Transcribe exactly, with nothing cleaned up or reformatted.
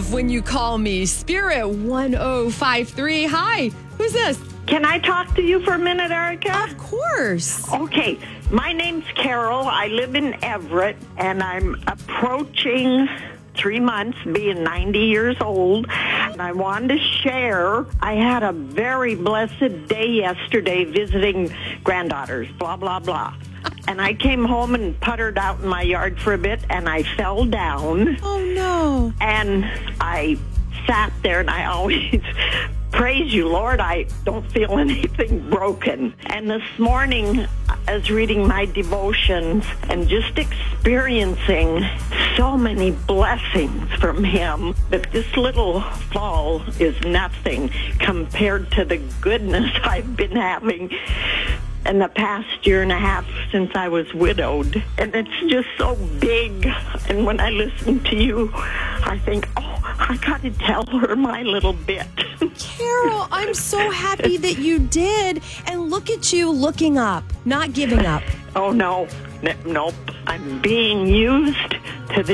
love when you call me. Spirit one oh five three. Hi, who's this? Can I talk to you for a minute, Erica? Of course. Okay, my name's Carol. I live in Everett, and I'm approaching three months, being ninety years old. And I wanted to share, I had a very blessed day yesterday visiting granddaughters, blah, blah, blah. And I came home and puttered out in my yard for a bit, and I fell down. Oh, no. And I sat there, and I always praise you, Lord. I don't feel anything broken. And this morning, I was reading my devotions and just experiencing so many blessings from Him that this little fall is nothing compared to the goodness I've been having in the past year and a half since I was widowed. And it's just so big. And when I listen to you, I think, oh, I got to tell her my little bit. Carol, I'm so happy that you did. And look at you looking up, not giving up. Oh, no. N- nope. I'm being used to this